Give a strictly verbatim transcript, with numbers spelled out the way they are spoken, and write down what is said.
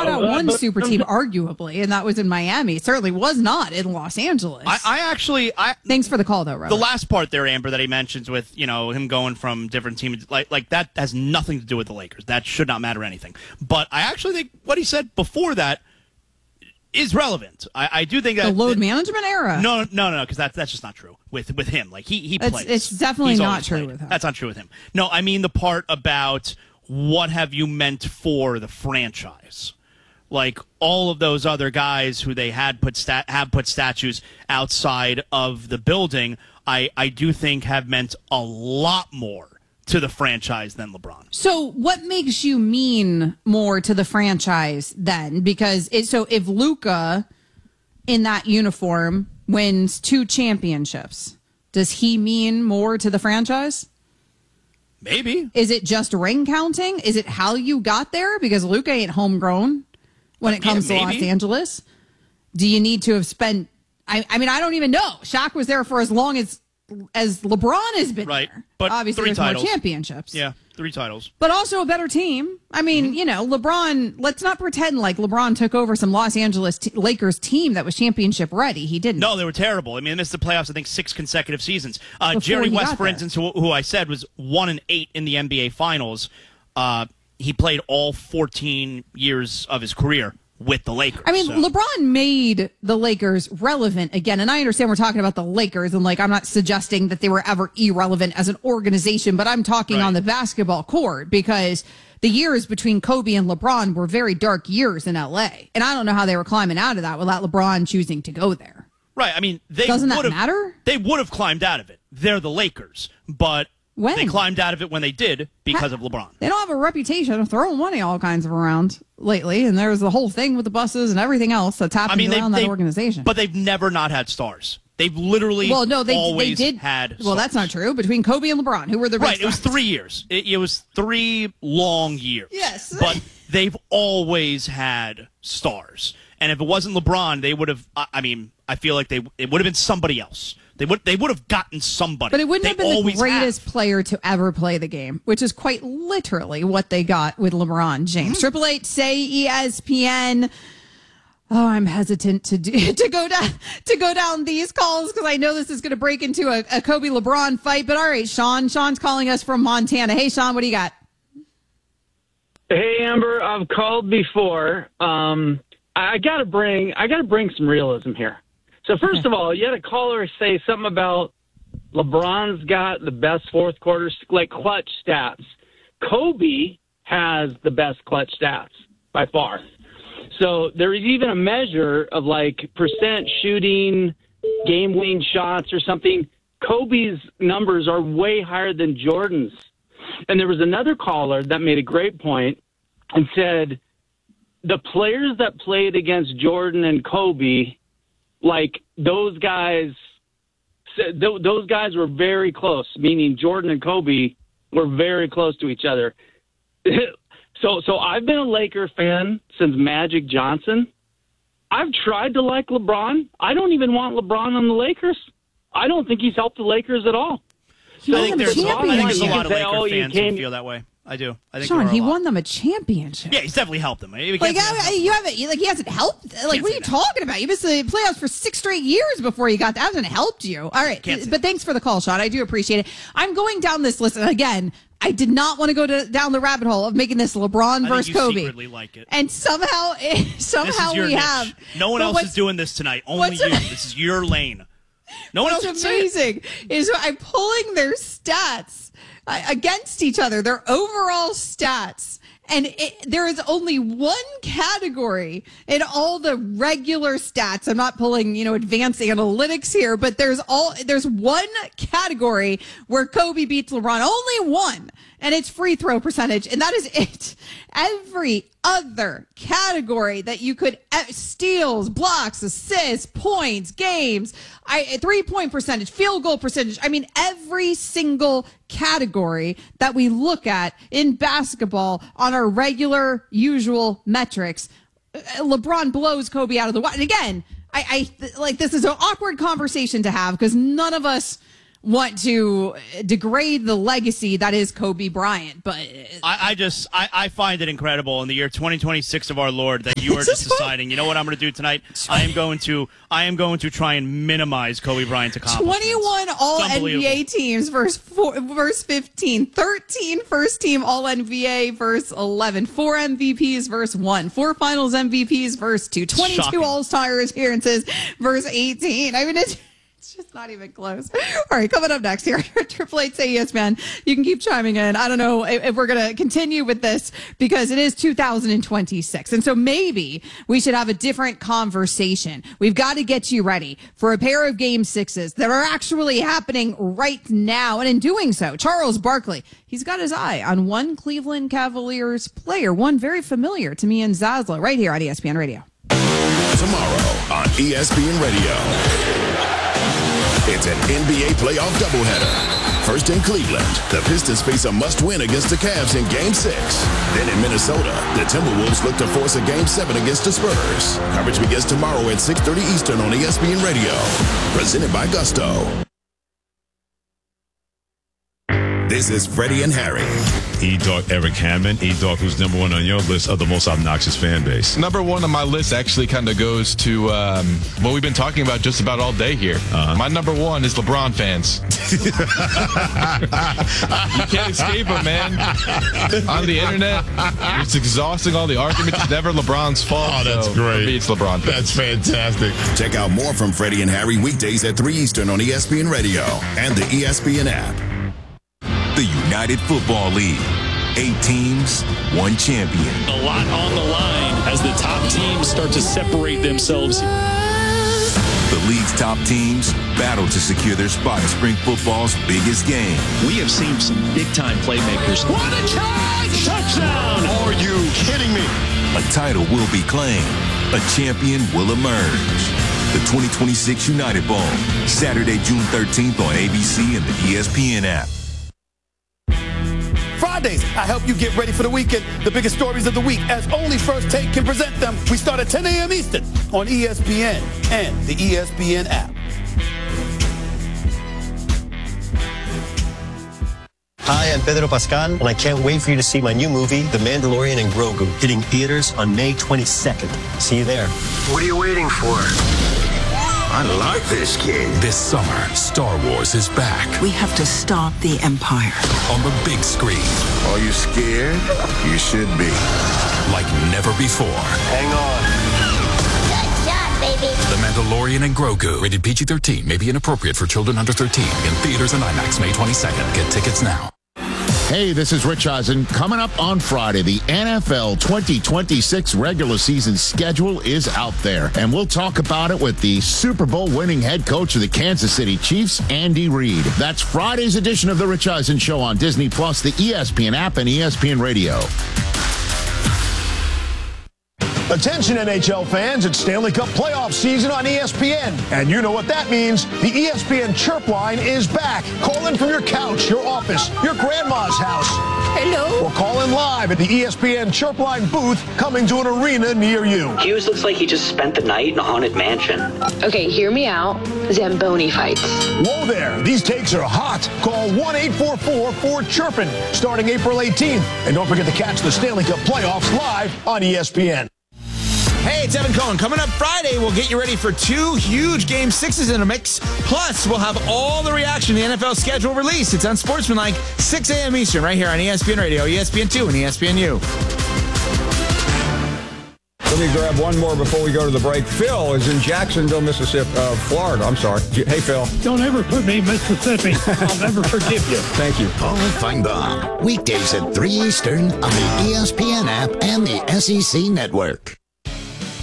brought out one super team, arguably, and that was in Miami. It certainly was not in Los Angeles. I, I actually, I thanks for the call, though, Robert. The last part there, Amber, that he mentions with you know him going from different teams, like like that has nothing to do with the Lakers. That should not matter anything. But I actually think what he said before that is relevant. I, I do think that the load that, management era. No, no, no, because that's that's just not true with with him. Like he he it's, plays. It's definitely He's not true played. with him. That's not true with him. No, I mean the part about what have you meant for the franchise. Like all of those other guys who they had put stat- have put statues outside of the building, I, I do think have meant a lot more to the franchise than LeBron. So what makes you mean more to the franchise then? Because it, so if Luka in that uniform wins two championships, does he mean more to the franchise? Maybe. Is it just ring counting? Is it how you got there? Because Luka ain't homegrown when it comes yeah, to Los Angeles. Do you need to have spent? I, I mean, I don't even know. Shaq was there for as long as as LeBron has been right. there. But obviously three there's titles. more championships. Yeah, three titles. But also a better team. I mean, mm-hmm. you know, LeBron, let's not pretend like LeBron took over some Los Angeles t- Lakers team that was championship ready. He didn't. No, they were terrible. I mean, they missed the playoffs, I think, six consecutive seasons. Uh, Jerry West, for instance, who, who I said was one and eight in the N B A Finals, uh, he played all fourteen years of his career with the Lakers. I mean, so. LeBron made the Lakers relevant again, and I understand we're talking about the Lakers, and like I'm not suggesting that they were ever irrelevant as an organization, but I'm talking right. on the basketball court because the years between Kobe and LeBron were very dark years in L A, and I don't know how they were climbing out of that without LeBron choosing to go there. Right. I mean, they doesn't that would've, matter? They would have climbed out of it. They're the Lakers, but when? They climbed out of it when they did because ha- of LeBron. They don't have a reputation of throwing money all kinds of around lately, and there's the whole thing with the buses and everything else that's happening I mean, around they, that they, organization. But they've never not had stars. They've literally well, no, they, always they did, had stars. Well, that's not true. Between Kobe and LeBron, who were the right? stars? It was three years. It, it was three long years. Yes, but they've always had stars. And if it wasn't LeBron, they would have. I mean, I feel like they it would have been somebody else. They would they would have gotten somebody. But it wouldn't they have been the greatest have. player to ever play the game, which is quite literally what they got with LeBron James. Triple Eight say E S P N. Oh, I'm hesitant to do, to go down to go down these calls because I know this is going to break into a, a Kobe LeBron fight. But all right, Sean. Sean's calling us from Montana. Hey, Sean, what do you got? Hey, Amber. I've called before. Um, I got to bring I got to bring some realism here. So first of all, you had a caller say something about LeBron's got the best fourth quarter, like clutch stats. Kobe has the best clutch stats by far. So there is even a measure of like percent shooting, game winning shots or something. Kobe's numbers are way higher than Jordan's. And there was another caller that made a great point and said the players that played against Jordan and Kobe, like those guys, those guys were very close, meaning Jordan and Kobe were very close to each other. So, so I've been a Laker fan since Magic Johnson. I've tried to like LeBron. I don't even want LeBron on the Lakers. I don't think he's helped the Lakers at all. So I think there's, I think there's a lot of say, Laker oh, fans came... who feel that way. I do. I think Sean, he lot. won them a championship. Yeah, he's definitely helped them. Like, I, you haven't, like he hasn't helped. Like, what are you that. talking about? You missed the playoffs for six straight years before you got that. Hasn't helped you. All right, but thanks for the call, Sean. I do appreciate it. I'm going down this list, and again, I did not want to go to, down the rabbit hole of making this LeBron I versus think you Kobe. Secretly like it. And somehow, somehow we niche. have. No one else is doing this tonight. Only you. This is your lane. No one else. What's amazing is I'm pulling their stats uh, against each other, their overall stats. And it, there is only one category in all the regular stats. I'm not pulling, you know, advanced analytics here, but there's all there's one category where Kobe beats LeBron. Only one. And it's free throw percentage. And that is it. Every other category that you could steals, blocks, assists, points, games, I, three-point percentage, field goal percentage. I mean, every single category that we look at in basketball on our regular, usual metrics, LeBron blows Kobe out of the water. And again, I, I like this is an awkward conversation to have because none of us want to degrade the legacy that is Kobe Bryant. But I, I just I, I find it incredible in the year twenty twenty-six of our Lord that you are just deciding, you know what I'm going to do tonight? I am going to I am going to try and minimize Kobe Bryant's accomplishments. twenty-one all N B A teams versus four, versus fifteen, thirteen first team all N B A versus eleven, four M V Ps versus one, four Finals M V Ps versus two, twenty-two All-Star appearances versus eighteen. I mean, it's It's just not even close. All right, coming up next here, Triple Eight Say Yes, man. You can keep chiming in. I don't know if, if we're going to continue with this because it is two thousand twenty-six. And so maybe we should have a different conversation. We've got to get you ready for a pair of game sixes that are actually happening right now. And in doing so, Charles Barkley, he's got his eye on one Cleveland Cavaliers player, one very familiar to me and Zaslow, right here on E S P N Radio. Tomorrow on E S P N Radio. It's an N B A playoff doubleheader. First in Cleveland, the Pistons face a must-win against the Cavs in Game six. Then in Minnesota, the Timberwolves look to force a Game seven against the Spurs. Coverage begins tomorrow at six thirty Eastern on E S P N Radio. Presented by Gusto. This is Freddie and Harry. E-Dog Eric Hammond. E-Dog, who's number one on your list of the most obnoxious fan base? Number one on my list actually kind of goes to um, what we've been talking about just about all day here. Uh-huh. My number one is LeBron fans. You can't escape them, man. On the internet, it's exhausting, all the arguments. It's never LeBron's fault. Oh, that's so great. For me, it's LeBron fans. That's fantastic. Check out more from Freddie and Harry weekdays at three Eastern on E S P N Radio and the E S P N app. The United Football League. Eight teams, one champion. A lot on the line as the top teams start to separate themselves. The league's top teams battle to secure their spot in spring football's biggest game. We have seen some big-time playmakers. What a catch! Touchdown! Are you kidding me? A title will be claimed. A champion will emerge. The twenty twenty-six United Bowl, Saturday, June thirteenth on A B C and the E S P N app. Fridays, I help you get ready for the weekend. The biggest stories of the week, as only First Take can present them. We start at ten a.m. Eastern on E S P N and the E S P N app. Hi, I'm Pedro Pascal, and I can't wait for you to see my new movie, The Mandalorian and Grogu, hitting theaters on May twenty-second. See you there. What are you waiting for? I like this kid. This summer, Star Wars is back. We have to stop the Empire. On the big screen. Are you scared? You should be. Like never before. Hang on. Good job, baby. The Mandalorian and Grogu. Rated P G thirteen. May be inappropriate for children under thirteen. In theaters and IMAX May twenty-second. Get tickets now. Hey, this is Rich Eisen. Coming up on Friday, the N F L twenty twenty-six regular season schedule is out there, and we'll talk about it with the Super Bowl winning head coach of the Kansas City Chiefs, Andy Reid. That's Friday's edition of the Rich Eisen Show on Disney Plus, the E S P N app, and E S P N Radio. Attention N H L fans, it's Stanley Cup playoff season on E S P N. And you know what that means. The E S P N Chirp line is back. Call in from your couch, your office, your grandma's house. Hello. Or call in live at the E S P N Chirp line booth coming to an arena near you. Hughes looks like he just spent the night in a haunted mansion. Okay, hear me out. Zamboni fights. Whoa there. These takes are hot. Call one eight four four four chirpin starting April eighteenth. And don't forget to catch the Stanley Cup playoffs live on E S P N. Hey, it's Evan Cohen. Coming up Friday, we'll get you ready for two huge Game sixes in a mix. Plus, we'll have all the reaction to the N F L schedule release. It's Unsportsmanlike, six a.m. Eastern, right here on E S P N Radio, E S P N two, and E S P N U. Let me grab one more before we go to the break. Phil is in Jacksonville, Mississippi, uh, Florida. I'm sorry. Hey, Phil. Don't ever put me in Mississippi. I'll never forgive you. Thank you. Paul Feinbaum, weekdays at three Eastern on the E S P N app and the S E C Network.